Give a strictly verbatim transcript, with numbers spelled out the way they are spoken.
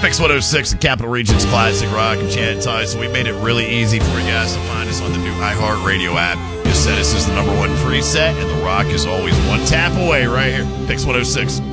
Pix one oh six and Capital Regions Classic Rock and Chad Ty. So we made it really easy for you guys to find us on the new iHeartRadio app. Just set us as the number one preset, and the rock is always one tap away right here. Pix one oh six.